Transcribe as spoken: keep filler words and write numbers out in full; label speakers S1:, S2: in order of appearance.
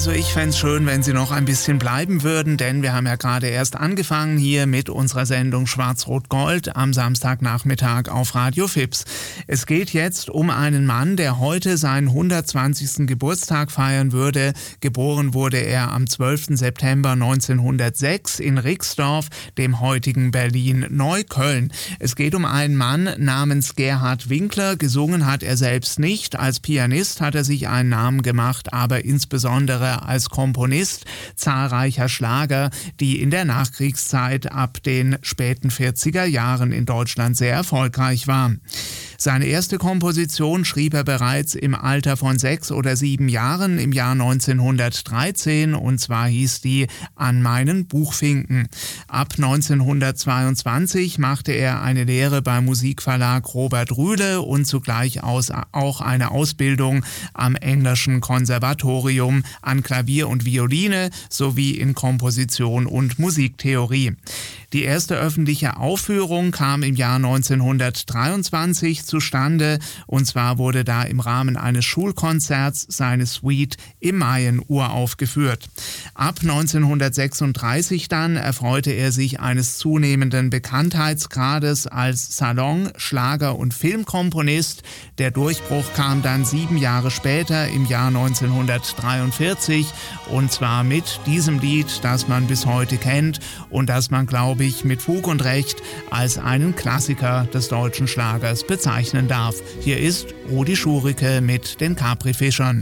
S1: Also ich fände es schön, wenn Sie noch ein bisschen bleiben würden, denn wir haben ja gerade erst angefangen hier mit unserer Sendung Schwarz-Rot-Gold am Samstagnachmittag auf Radio Fips. Es geht jetzt um einen Mann, der heute seinen hundertzwanzigsten Geburtstag feiern würde. Geboren wurde er am zwölften September neunzehnhundertsechs in Rixdorf, dem heutigen Berlin-Neukölln. Es geht um einen Mann namens Gerhard Winkler. Gesungen hat er selbst nicht. Als Pianist hat er sich einen Namen gemacht, aber insbesondere als Komponist zahlreicher Schlager, die in der Nachkriegszeit ab den späten vierziger Jahren in Deutschland sehr erfolgreich waren. Seine erste Komposition schrieb er bereits im Alter von sechs oder sieben Jahren im Jahr neunzehnhundertdreizehn, und zwar hieß die »An meinen Buchfinken«. Ab neunzehnhundertzweiundzwanzig machte er eine Lehre beim Musikverlag Robert Rühle und zugleich aus, auch eine Ausbildung am Englischen Konservatorium an Klavier und Violine sowie in Komposition und Musiktheorie. Die erste öffentliche Aufführung kam im Jahr neunzehnhundertdreiundzwanzig zustande, und zwar wurde da im Rahmen eines Schulkonzerts seine Suite im Mayen uraufgeführt. Ab neunzehnhundertsechsunddreißig dann erfreute er sich eines zunehmenden Bekanntheitsgrades als Salon-, Schlager- und Filmkomponist. Der Durchbruch kam dann sieben Jahre später im Jahr neunzehnhundertdreiundvierzig, und zwar mit diesem Lied, das man bis heute kennt und das man, glaube ich, mit Fug und Recht als einen Klassiker des deutschen Schlagers bezeichnen darf. Hier ist Rudi Schurike mit den Capri-Fischern.